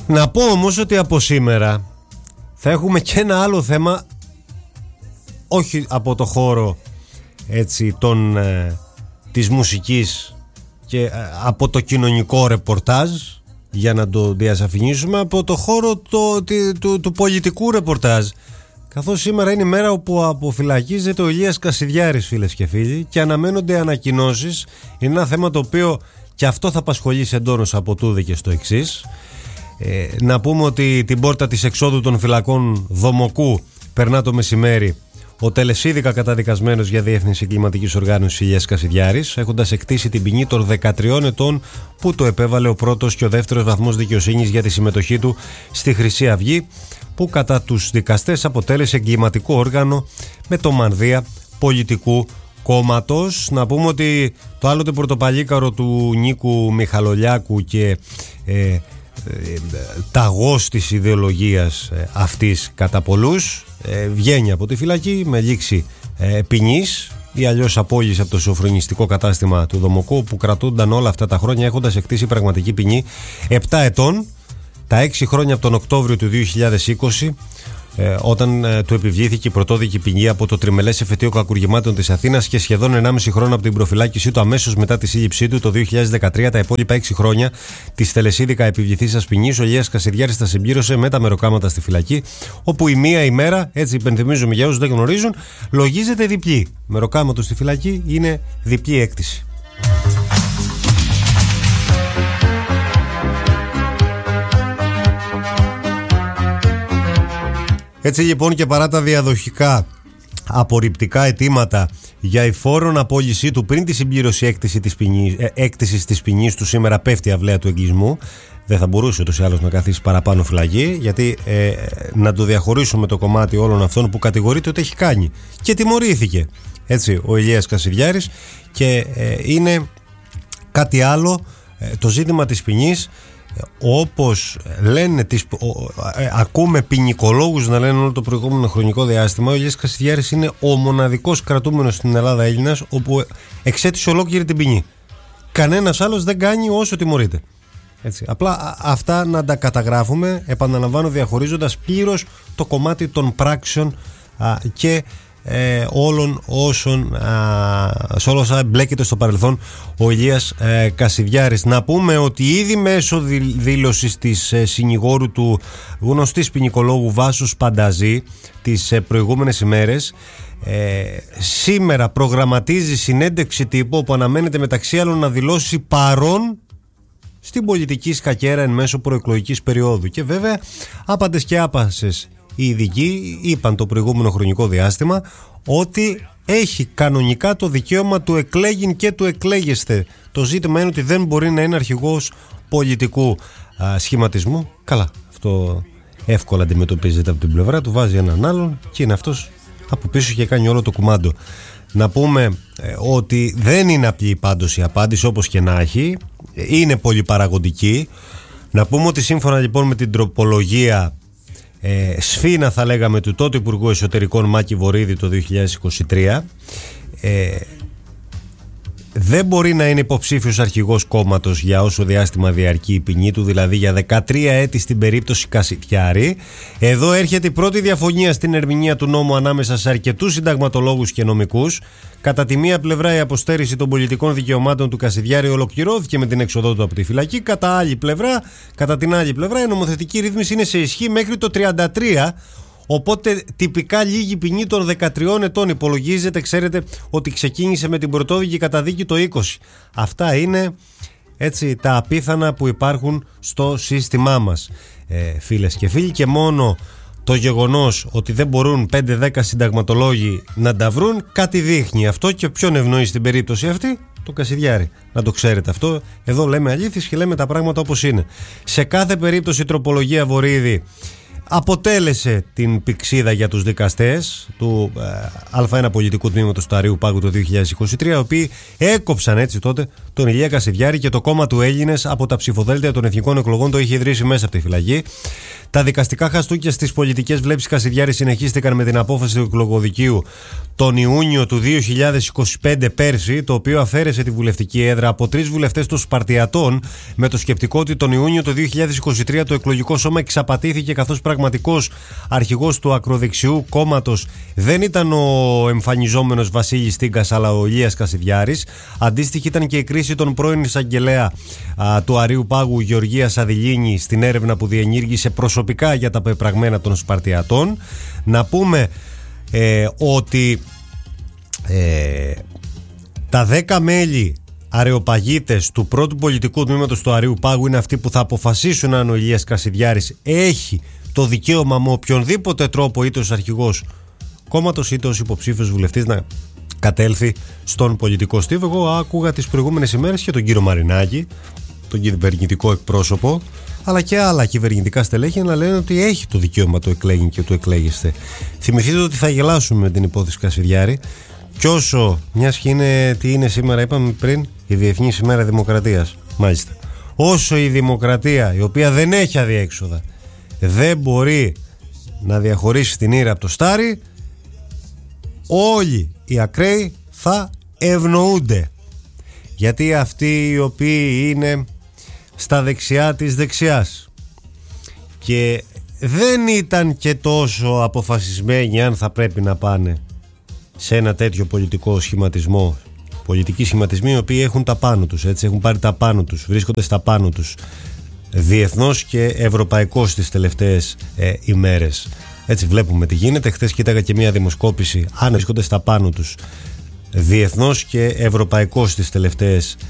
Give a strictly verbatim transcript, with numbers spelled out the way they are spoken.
Να πω όμως ότι από σήμερα θα έχουμε και ένα άλλο θέμα, όχι από το χώρο έτσι των, ε, της μουσικής και ε, από το κοινωνικό ρεπορτάζ, για να το διασαφηνίσουμε, από το χώρο το, του, του, του πολιτικού ρεπορτάζ. Καθώς σήμερα είναι η μέρα όπου αποφυλακίζεται ο Ηλίας Κασιδιάρης, φίλες και φίλοι, και αναμένονται ανακοινώσεις. Είναι ένα θέμα το οποίο και αυτό θα απασχολήσει εντόνως από τούδε και στο εξής. Ε, να πούμε ότι την πόρτα της εξόδου των φυλακών Δομοκού περνά το μεσημέρι ο τελεσίδικα καταδικασμένος για διεύθυνση κλιματικής οργάνωσης Ηλίας Κασιδιάρης, έχοντας εκτίσει την ποινή των δεκατριών ετών που το επέβαλε ο πρώτος και ο δεύτερος βαθμός δικαιοσύνης για τη συμμετοχή του στη Χρυσή Αυγή, που κατά τους δικαστές αποτέλεσε εγκληματικό όργανο με το μανδύα πολιτικού κόμματος. Να πούμε ότι το άλλοτε πορτοπαλίκαρο του Νίκου Μιχαλολιάκου και ε, ταγός της ιδεολογίας αυτής κατά πολλούς ε, βγαίνει από τη φυλακή με λήξη ε, ποινής ή αλλιώς απόλυση από το σοφρονιστικό κατάστημα του Δομοκού, που κρατούνταν όλα αυτά τα χρόνια έχοντας εκτίσει πραγματική ποινή επτά ετών, τα έξι χρόνια από τον Οκτώβριο του δύο χιλιάδες είκοσι, ε, όταν ε, του επιβλήθηκε η πρωτόδικη ποινή από το τριμελές εφετείο κακουργημάτων της Αθήνας, και σχεδόν ενάμιση χρόνο από την προφυλάκησή του αμέσως μετά τη σύλληψή του το δύο χιλιάδες δεκατρία. Τα υπόλοιπα έξι χρόνια της τελεσίδικα επιβληθήσας ποινής ο Ηλίας Κασιδιάρης τα συμπλήρωσε με τα μεροκάματα στη φυλακή, όπου η μία ημέρα, έτσι υπενθυμίζουμε για όσους δεν γνωρίζουν, λογίζεται διπλή. Μεροκάματο στη φυλακή είναι διπλή έκτηση. Έτσι λοιπόν, και παρά τα διαδοχικά απορριπτικά αιτήματα για υφόρον απόλυσή του πριν τη συμπλήρωση έκτηση της ποινής, ε, έκτησης της ποινής του, σήμερα πέφτει η αυλαία του εγκλισμού. Δεν θα μπορούσε ούτως ή άλλως να καθίσει παραπάνω φυλακή, γιατί ε, να το διαχωρίσουμε το κομμάτι όλων αυτών που κατηγορείται ότι έχει κάνει και τιμωρήθηκε, έτσι, ο Ηλίας Κασιδιάρης, και ε, είναι κάτι άλλο ε, το ζήτημα της ποινής. Όπως λένε τις, ο, ε, ακούμε ποινικολόγους να λένε όλο το προηγούμενο χρονικό διάστημα, ο Ηλίας Κασιδιάρης είναι ο μοναδικός κρατούμενος στην Ελλάδα Έλληνας όπου εξέτησε ολόκληρη την ποινή. Κανένας άλλος δεν κάνει όσο τιμωρείται. Έτσι. Απλά α, αυτά να τα καταγράφουμε, επαναλαμβάνω, διαχωρίζοντας πλήρως το κομμάτι των πράξεων α, και Ε, όλων όσων α, σε όλα όσα μπλέκεται στο παρελθόν ο Ηλίας ε, Κασιδιάρης. Να πούμε ότι ήδη μέσω δήλωσης της ε, συνηγόρου του, γνωστής ποινικολόγου Βάσους Πανταζή, τις ε, προηγούμενες ημέρες, ε, σήμερα προγραμματίζει συνέντευξη τύπου που αναμένεται μεταξύ άλλων να δηλώσει παρόν στην πολιτική σκακέρα εν μέσω προεκλογικής περίοδου. Και βέβαια άπαντες και άπασες οι ειδικοί είπαν το προηγούμενο χρονικό διάστημα ότι έχει κανονικά το δικαίωμα του εκλέγειν και του εκλέγεστε. Το ζήτημα είναι ότι δεν μπορεί να είναι αρχηγός πολιτικού α, σχηματισμού. Καλά, αυτό εύκολα αντιμετωπίζεται από την πλευρά του, βάζει έναν άλλον και είναι αυτός από πίσω και κάνει όλο το κουμάντο. Να πούμε ε, ότι δεν είναι απλή πάντως η απάντηση, όπως και να έχει, είναι πολύ παραγωγική. Να πούμε ότι σύμφωνα λοιπόν με την τροπολογία Ε, σφήνα, θα λέγαμε, του τότε Υπουργού Εσωτερικών Μάκη Βορίδη το δύο χιλιάδες είκοσι τρία, ε, δεν μπορεί να είναι υποψήφιος αρχηγός κόμματος για όσο διάστημα διαρκεί η ποινή του, δηλαδή για δεκατρία έτη στην περίπτωση Κασιδιάρη. Εδώ έρχεται η πρώτη διαφωνία στην ερμηνεία του νόμου ανάμεσα σε αρκετούς συνταγματολόγους και νομικούς. Κατά τη μία πλευρά η αποστέρηση των πολιτικών δικαιωμάτων του Κασιδιάρη ολοκληρώθηκε με την έξοδό του από τη φυλακή. Κατά, άλλη πλευρά, κατά την άλλη πλευρά η νομοθετική ρύθμιση είναι σε ισχύ μέχρι το τριάντα τρία. Οπότε τυπικά λίγη ποινή των δεκατριών ετών υπολογίζεται. Ξέρετε ότι ξεκίνησε με την πρωτόδικη καταδίκη το είκοσι. Αυτά είναι, έτσι, τα απίθανα που υπάρχουν στο σύστημά μας, ε, φίλες και φίλοι, και μόνο το γεγονός ότι δεν μπορούν πέντε δέκα συνταγματολόγοι να τα βρουν κάτι δείχνει. Αυτό και ποιον ευνοεί στην περίπτωση αυτή? Το Κασιδιάρη. Να το ξέρετε αυτό. Εδώ λέμε αλήθειες και λέμε τα πράγματα όπως είναι. Σε κάθε περίπτωση η τροπολογία Βορίδη αποτέλεσε την πηξίδα για τους δικαστές του ε, Α1 πολιτικού τμήματος του Αρείου Πάγου το δύο χιλιάδες είκοσι τρία, οι οποίοι έκοψαν έτσι τότε τον Ηλία Κασιδιάρη, και το κόμμα του Έλληνες από τα ψηφοδέλτια των εθνικών εκλογών το είχε ιδρύσει μέσα από τη φυλακή. Τα δικαστικά χαστούκια στις πολιτικές βλέψεις Κασιδιάρη συνεχίστηκαν με την απόφαση του εκλογοδικείου τον Ιούνιο του δύο χιλιάδες είκοσι πέντε πέρσι, το οποίο αφαίρεσε τη βουλευτική έδρα από τρεις βουλευτές των Σπαρτιατών, με το σκεπτικό ότι τον Ιούνιο του δύο χιλιάδες είκοσι τρία το εκλογικό σώμα εξαπατήθηκε, καθώς πραγματικός αρχηγός του ακροδεξιού κόμματος δεν ήταν ο εμφανιζόμενος Βασίλης Τίγκας, αλλά ο Ηλίας Κασιδιάρης. Αντίστοιχη ήταν και η κρίση των πρώην εισαγγελέα α, του Αρείου Πάγου Γεωργία Σαδηλίνη στην έρευνα που διενήργησε προσωπικά για τα πεπραγμένα των Σπαρτιατών. Να πούμε ε, ότι ε, τα δέκα μέλη αρεοπαγίτες του πρώτου πολιτικού τμήματος του Αρείου Πάγου είναι αυτοί που θα αποφασίσουν αν ο Ηλίας Κασιδιάρης έχει το δικαίωμα με οποιονδήποτε τρόπο, είτε ως αρχηγός κόμματος είτε ως υποψήφιος βουλευτής, να κατέλθει στον πολιτικό στίβο. Εγώ άκουγα τις προηγούμενες ημέρες και τον κύριο Μαρινάκη, τον κυβερνητικό εκπρόσωπο, αλλά και άλλα κυβερνητικά στελέχη να λένε ότι έχει το δικαίωμα το εκλέγει και το εκλέγεστε. Θυμηθείτε ότι θα γελάσουμε με την υπόθεση Κασιδιάρη. Κι όσο, μιας και είναι, τι είναι σήμερα, είπαμε πριν, η Διεθνής ημέρα Δημοκρατίας. Μάλιστα. Όσο η δημοκρατία, η οποία δεν έχει αδιέξοδα, δεν μπορεί να διαχωρίσει την ήρα από το στάρι, όλοι οι ακραίοι θα ευνοούνται. Γιατί αυτοί οι οποίοι είναι στα δεξιά της δεξιάς και δεν ήταν και τόσο αποφασισμένοι αν θα πρέπει να πάνε σε ένα τέτοιο πολιτικό σχηματισμό, πολιτικοί σχηματισμοί οι οποίοι έχουν τα πάνω τους, έτσι, έχουν πάρει τα πάνω τους, βρίσκονται στα πάνω τους διεθνώς και ευρωπαϊκώς τις τελευταίες ε, ημέρες. Έτσι βλέπουμε τι γίνεται. Χθες κοίταγα και μια δημοσκόπηση, αν βρίσκονται στα πάνω τους διεθνώς και ευρωπαϊκώς τις τελευταίες